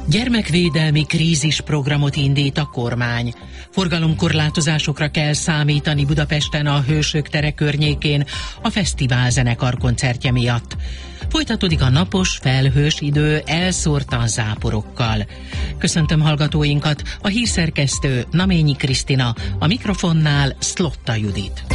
Gyermekvédelmi krízisprogramot indít a kormány. Forgalomkorlátozásokra kell számítani Budapesten a Hősök tere környékén a fesztiválzenekar koncertje miatt. Folytatódik a napos, felhős idő elszórtan záporokkal. Köszöntöm hallgatóinkat, a hírszerkesztő Naményi Krisztina, a mikrofonnál Szlotta Judit.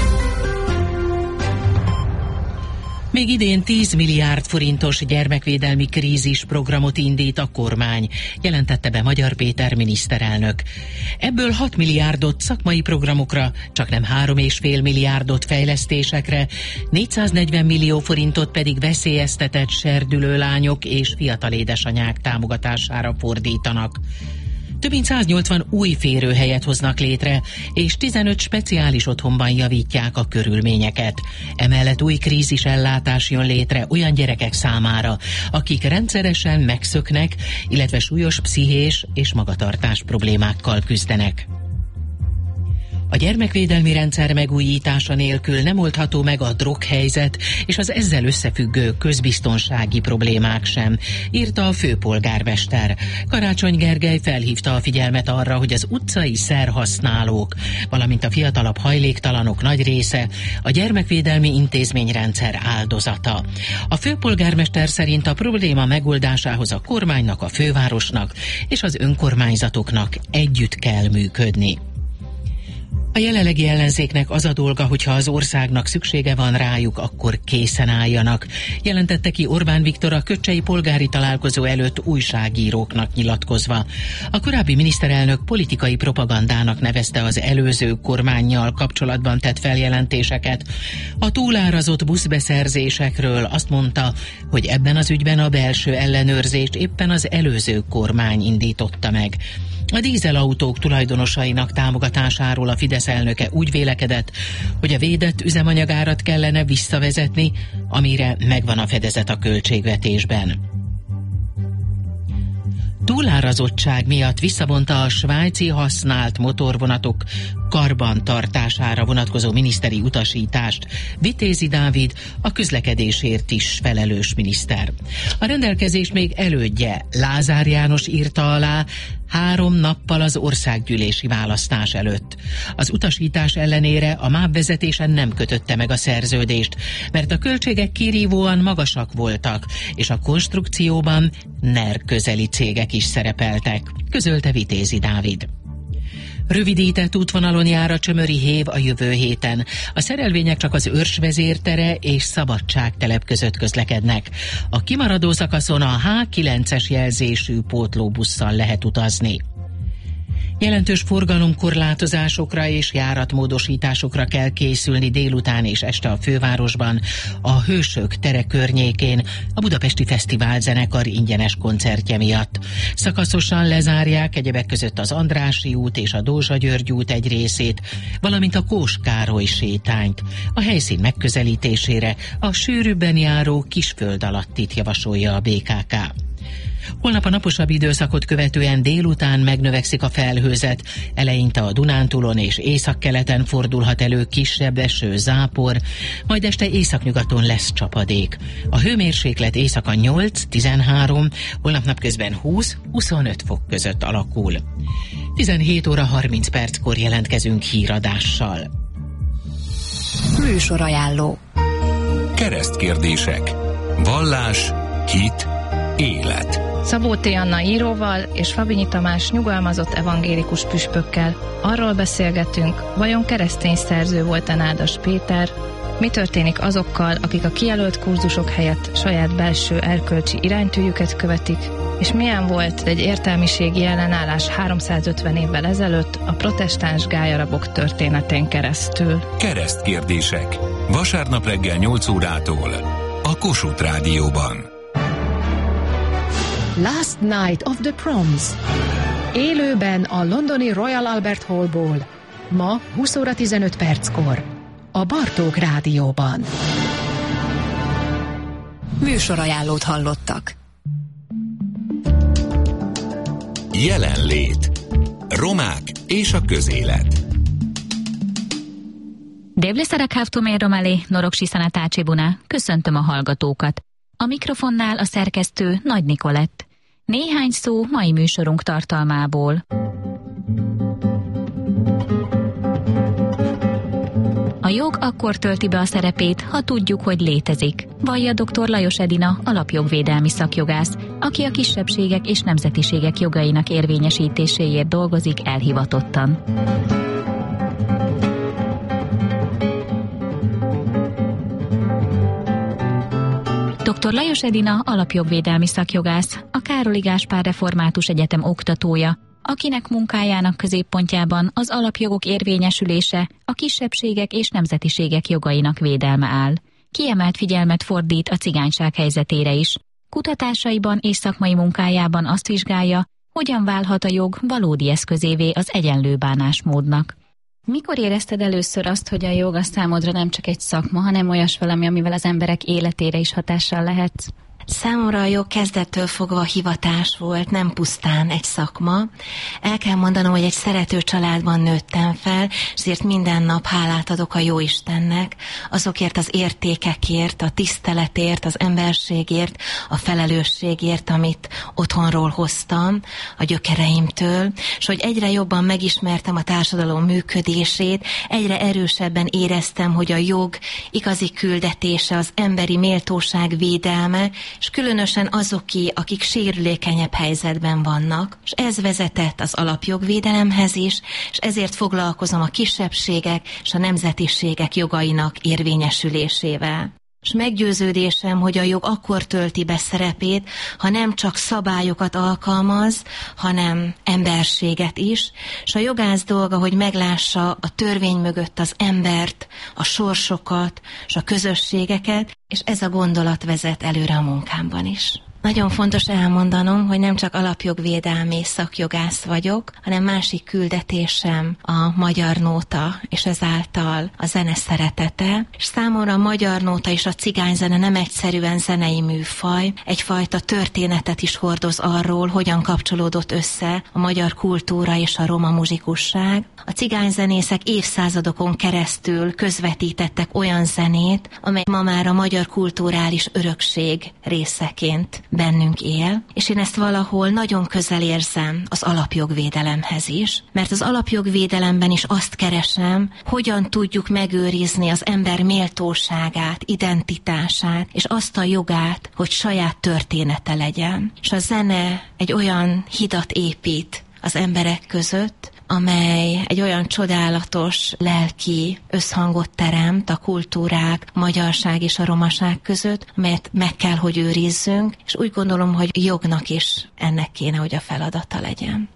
Még idén 10 milliárd forintos gyermekvédelmi krízisprogramot indít a kormány, jelentette be Magyar Péter miniszterelnök. Ebből 6 milliárdot szakmai programokra, csaknem 3,5 milliárdot fejlesztésekre, 440 millió forintot pedig veszélyeztetett serdülő lányok és fiatal édesanyák támogatására fordítanak. Több mint 180 új férőhelyet hoznak létre, és 15 speciális otthonban javítják a körülményeket. Emellett új krízisellátás jön létre olyan gyerekek számára, akik rendszeresen megszöknek, illetve súlyos pszichés és magatartás problémákkal küzdenek. A gyermekvédelmi rendszer megújítása nélkül nem oldható meg a droghelyzet és az ezzel összefüggő közbiztonsági problémák sem, írta a főpolgármester. Karácsony Gergely felhívta a figyelmet arra, hogy az utcai szerhasználók, valamint a fiatalabb hajléktalanok nagy része a gyermekvédelmi intézményrendszer áldozata. A főpolgármester szerint a probléma megoldásához a kormánynak, a fővárosnak és az önkormányzatoknak együtt kell működni. A jelenlegi ellenzéknek az a dolga, hogyha az országnak szüksége van rájuk, akkor készen álljanak, jelentette ki Orbán Viktor a köcsei polgári találkozó előtt újságíróknak nyilatkozva. A korábbi miniszterelnök politikai propagandának nevezte az előző kormánnyal kapcsolatban tett feljelentéseket. A túlárazott buszbeszerzésekről azt mondta, hogy ebben az ügyben a belső ellenőrzést éppen az előző kormány indította meg. A dízelautók tulajdonosainak támogatásáról a Fidesz elnöke úgy vélekedett, hogy a védett üzemanyagárat kellene visszavezetni, amire megvan a fedezet a költségvetésben. Túlárazottság miatt visszavonta a svájci használt motorvonatok karbantartására vonatkozó miniszteri utasítást Vitézi Dávid, a közlekedésért is felelős miniszter. A rendelkezés még elődje, Lázár János írta alá 3 nappal az országgyűlési választás előtt. Az utasítás ellenére a MÁV vezetése nem kötötte meg a szerződést, mert a költségek kirívóan magasak voltak, és a konstrukcióban NER közeli cégek is szerepeltek, közölte Vitézi Dávid. Rövidített útvonalon jár a Csömöri hév a jövő héten. A szerelvények csak az Őrsvezér tere és Szabadságtelep között közlekednek. A kimaradó szakaszon a H9-es jelzésű pótlóbusszal lehet utazni. Jelentős forgalomkorlátozásokra és járatmódosításokra kell készülni délután és este a fővárosban, a Hősök tere környékén a Budapesti Fesztiválzenekar ingyenes koncertje miatt. Szakaszosan lezárják egyebek között az Andrássy út és a Dózsa György út egy részét, valamint a Kós Károly sétányt. A helyszín megközelítésére a sűrűbben járó Kisföld alattit javasolja a BKK. Holnap a naposabb időszakot követően délután megnövekszik a felhőzet, eleinte a Dunántúlon és északkeleten fordulhat elő kisebb eső, zápor, majd este északnyugaton lesz csapadék. A hőmérséklet éjszaka 8-13, holnap napközben 20-25 fok között alakul. 17 óra 30 perckor jelentkezünk híradással. Műsorajánló. Keresztkérdések. Vallás, hit, élet. Szabó T. Anna íróval és Fabinyi Tamás nyugalmazott evangélikus püspökkel arról beszélgetünk, vajon keresztény szerző volt-e Nádas Péter, mi történik azokkal, akik a kijelölt kurzusok helyett saját belső erkölcsi iránytűjüket követik, és milyen volt egy értelmiségi ellenállás 350 évvel ezelőtt a protestáns gályarabok történetén keresztül. Keresztkérdések. Vasárnap reggel 8 órától a Kossuth Rádióban. Last Night of the Proms. Élőben a londoni Royal Albert Hallból. Ma 20 óra 15 perckor. A Bartók Rádióban. Műsorajánlót hallottak. Jelenlét. Romák és a közélet. Debleszerek hávtuméromeli, Norogsi Szanatácsi Buna. Köszöntöm a hallgatókat. A mikrofonnál a szerkesztő Nagy Nikolett. Néhány szó mai műsorunk tartalmából. A jog akkor tölti be a szerepét, ha tudjuk, hogy létezik. Vallja dr. Lajos Edina, alapjogvédelmi szakjogász, aki a kisebbségek és nemzetiségek jogainak érvényesítéséért dolgozik elhivatottan. Dr. Lajos Edina alapjogvédelmi szakjogász, a Károli Gáspár Református Egyetem oktatója, akinek munkájának középpontjában az alapjogok érvényesülése, a kisebbségek és nemzetiségek jogainak védelme áll. Kiemelt figyelmet fordít a cigányság helyzetére is. Kutatásaiban és szakmai munkájában azt vizsgálja, hogyan válhat a jog valódi eszközévé az egyenlő bánásmódnak. Mikor érezted először azt, hogy a jog a számodra nem csak egy szakma, hanem olyas valami, amivel az emberek életére is hatással lehet? Számomra a jog kezdettől fogva hivatás volt, nem pusztán egy szakma. El kell mondanom, hogy egy szerető családban nőttem fel, ezért minden nap hálát adok a Jóistennek, azokért az értékekért, a tiszteletért, az emberségért, a felelősségért, amit otthonról hoztam, a gyökereimtől, és hogy egyre jobban megismertem a társadalom működését, egyre erősebben éreztem, hogy a jog igazi küldetése az emberi méltóság védelme, és különösen azoké, akik sérülékenyebb helyzetben vannak. És ez vezetett az alapjogvédelemhez is, és ezért foglalkozom a kisebbségek és a nemzetiségek jogainak érvényesülésével. És meggyőződésem, hogy a jog akkor tölti be szerepét, ha nem csak szabályokat alkalmaz, hanem emberséget is, és a jogász dolga, hogy meglássa a törvény mögött az embert, a sorsokat és a közösségeket, és ez a gondolat vezet előre a munkámban is. Nagyon fontos elmondanom, hogy nem csak alapjogvédelmi szakjogász vagyok, hanem másik küldetésem a magyar nóta, és ezáltal a zene szeretete. És számomra a magyar nóta és a cigányzene nem egyszerűen zenei műfaj, egyfajta történetet is hordoz arról, hogyan kapcsolódott össze a magyar kultúra és a roma muzsikusság. A cigányzenészek évszázadokon keresztül közvetítettek olyan zenét, amely ma már a magyar kulturális örökség részeként bennünk él, és én ezt valahol nagyon közel érzem az alapjogvédelemhez is, mert az alapjogvédelemben is azt keresem, hogyan tudjuk megőrizni az ember méltóságát, identitását, és azt a jogát, hogy saját története legyen. És a zene egy olyan hidat épít az emberek között, amely egy olyan csodálatos lelki összhangot teremt a kultúrák, a magyarság és a romaság között, amelyet meg kell, hogy őrizzünk, és úgy gondolom, hogy jognak is ennek kéne, hogy a feladata legyen.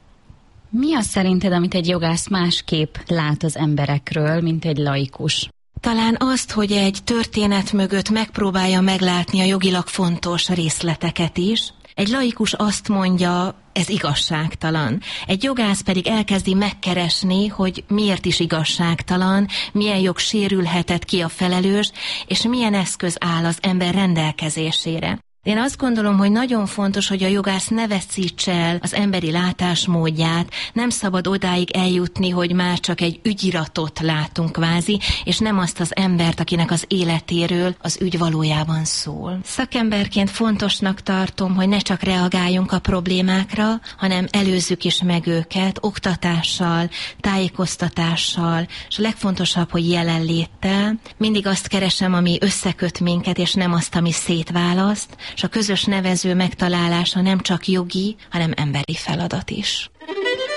Mi az szerinted, amit egy jogász másképp lát az emberekről, mint egy laikus? Talán azt, hogy egy történet mögött megpróbálja meglátni a jogilag fontos részleteket is. Egy laikus azt mondja, ez igazságtalan. Egy jogász pedig elkezdi megkeresni, hogy miért is igazságtalan, milyen jog sérülhetett ki a felelős, és milyen eszköz áll az ember rendelkezésére. Én azt gondolom, hogy nagyon fontos, hogy a jogász ne veszítse el az emberi látásmódját, nem szabad odáig eljutni, hogy már csak egy ügyiratot látunk kvázi, és nem azt az embert, akinek az életéről az ügy valójában szól. Szakemberként fontosnak tartom, hogy ne csak reagáljunk a problémákra, hanem előzzük is meg őket oktatással, tájékoztatással, és a legfontosabb, hogy jelenléttel. Mindig azt keresem, ami összeköt minket, és nem azt, ami szétválaszt, és a közös nevező megtalálása nem csak jogi, hanem emberi feladat is.